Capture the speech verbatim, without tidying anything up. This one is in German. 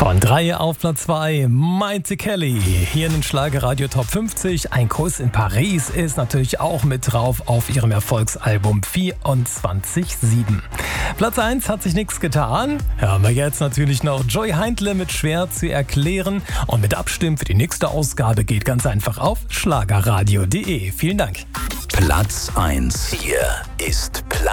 Von drei auf Platz zwei, Maite Kelly. Hier in den Schlagerradio Top fünfzig. Ein Kuss in Paris ist natürlich auch mit drauf auf ihrem Erfolgsalbum vierundzwanzig sieben. Platz eins hat sich nichts getan. Hören wir jetzt natürlich noch Joy Heindle mit Schwer zu erklären. Und mit Abstimmen für die nächste Ausgabe geht ganz einfach auf schlagerradio punkt de. Vielen Dank. Platz eins. Hier ist Platz